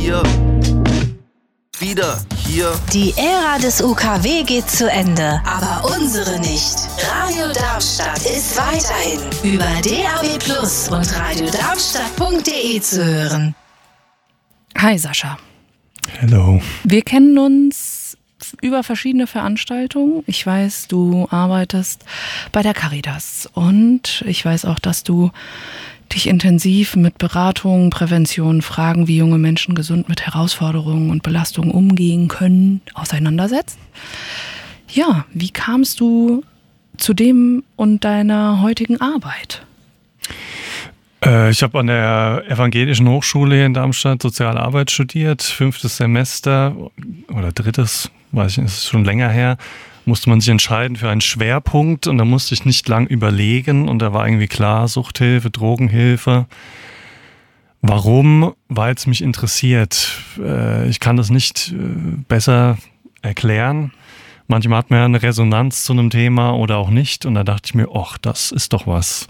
hier. Wieder hier. Die Ära des UKW geht zu Ende, aber unsere nicht. Radio Darmstadt ist weiterhin über DAB+ und radiodarmstadt.de zu hören. Hi Sascha. Hello. Wir kennen uns über verschiedene Veranstaltungen. Ich weiß, du arbeitest bei der Caritas und ich weiß auch, dass du dich intensiv mit Beratung, Prävention, Fragen, wie junge Menschen gesund mit Herausforderungen und Belastungen umgehen können, auseinandersetzt. Ja, wie kamst du zu dem und deiner heutigen Arbeit? Ich habe an der Evangelischen Hochschule hier in Darmstadt Soziale Arbeit studiert, 5. Semester oder 3., weiß ich nicht, ist schon länger her, musste man sich entscheiden für einen Schwerpunkt und da musste ich nicht lang überlegen und da war irgendwie klar, Suchthilfe, Drogenhilfe. Warum? Weil es mich interessiert. Ich kann das nicht besser erklären. Manchmal hat man ja eine Resonanz zu einem Thema oder auch nicht und da dachte ich mir, ach, das ist doch was.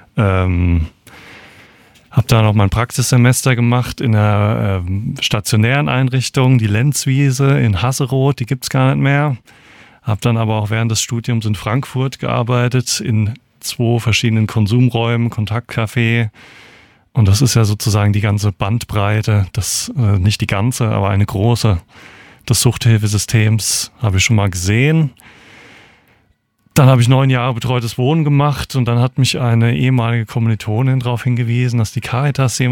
Habe da noch mein Praxissemester gemacht in einer stationären Einrichtung, die Lenzwiese in Hasseroth, die gibt's gar nicht mehr. Habe dann aber auch während des Studiums in Frankfurt gearbeitet, in 2 verschiedenen Konsumräumen, Kontaktcafé. Und das ist ja sozusagen die ganze Bandbreite, nicht die ganze, aber eine große, des Suchthilfesystems habe ich schon mal gesehen. Dann habe ich 9 Jahre betreutes Wohnen gemacht und dann hat mich eine ehemalige Kommilitonin darauf hingewiesen, dass die Caritas